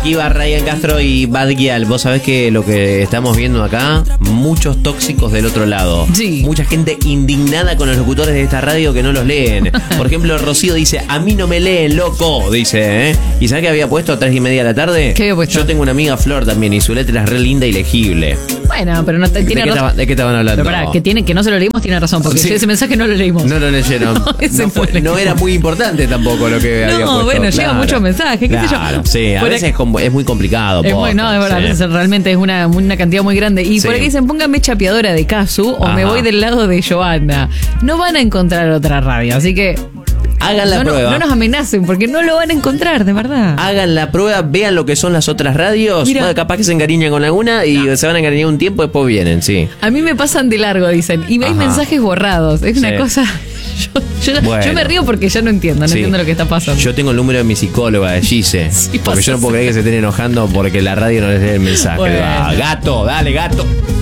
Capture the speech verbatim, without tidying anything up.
Aquí va Ryan Castro y Bad Gyal. Vos sabés que lo que estamos viendo acá, muchos tóxicos del otro lado. Sí. Mucha gente indignada con los locutores de esta radio que no los leen. Por ejemplo, Rocío dice, a mí no me leen, loco, dice, ¿eh? ¿Y sabés qué había puesto a tres y media de la tarde? ¿Qué había puesto? Yo tengo una amiga Flor también y su letra es re linda y legible. Bueno, pero no te, ¿De tiene qué, razón. estaba- ¿De qué estaban hablando? Pero pará, que, tiene, que no se lo leímos tiene razón, porque Sí. ese mensaje no lo leímos. No lo leyeron. No, ese No, fue- fue- no era muy importante tampoco lo que No, había puesto. bueno, llega mucho mensaje, qué sé yo. Claro, sí, a Por veces aquí- es, como- es muy complicado. Es muy, posta, no, es verdad, sí. a veces realmente es una, una cantidad muy grande. Y Sí. por aquí dicen, póngame chapeadora de Casu o me Ajá. voy del lado de Joana. No van a encontrar otra radio, así que Hagan la no, no- prueba. no nos amenacen porque no lo van a encontrar, de verdad. Hagan la prueba, vean lo que son las otras radios. Mira. Bueno, capaz que se encariñan con alguna y se van a encariñar un tiempo, después vienen, sí. A mí me pasan de largo, dicen, y hay Ajá. mensajes borrados. Es una Sí. cosa... Yo, yo- Bueno. yo me río porque ya no entiendo, no Sí. entiendo lo que está pasando. Yo tengo el número de mi psicóloga, de Gise. Sí, porque pasa yo no puedo creer que se estén enojando porque la radio no les lee el mensaje. Bueno. Ah, gato, dale, gato.